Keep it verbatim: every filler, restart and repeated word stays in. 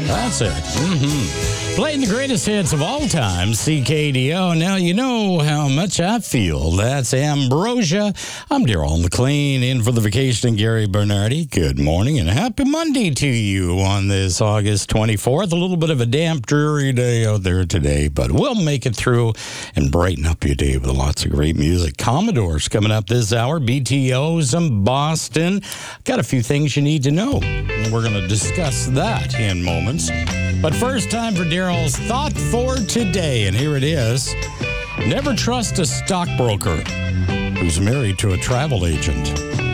That's it. Mm-hmm. Playing the greatest hits of all time, C K D O. Now, you know how much I feel. That's Ambrosia. I'm Daryl McLean, in for the vacation and Gary Bernardi. Good morning and happy Monday to you on this August twenty-fourth. A little bit of a damp, dreary day out there today, but we'll make it through and brighten up your day with lots of great music. Commodores coming up this hour, B T Os in Boston. Got a few things you need to know. We're going to discuss that in moments. But first, time for Daryl's Thought for Today, and here it is. Never trust a stockbroker who's married to a travel agent.